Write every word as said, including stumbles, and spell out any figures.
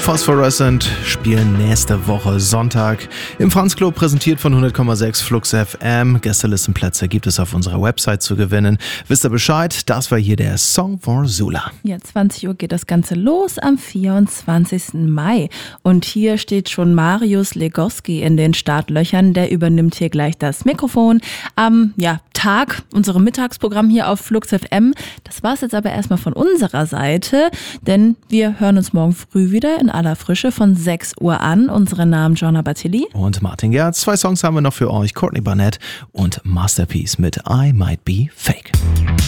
Phosphorescent spielen nächste Woche Sonntag im Franz Club, präsentiert von hundert Komma sechs Flux F M. Gästelistenplätze gibt es auf unserer Website zu gewinnen. Wisst ihr Bescheid? Das war hier der Song for Sula. Ja, zwanzig Uhr geht das Ganze los am vierundzwanzigsten Mai. Und hier steht schon Marius Legowski in den Startlöchern. Der übernimmt hier gleich das Mikrofon am ja, Tag, unserem Mittagsprogramm hier auf Flux F M. Das war es jetzt aber erstmal von unserer Seite, denn wir hören uns morgen früh wieder in aller Frische von sechs Uhr an. Unsere Namen Joanna Battilli und Martin Gerz. Zwei Songs haben wir noch für euch. Courtney Barnett und Masterpiece mit I Might Be Fake.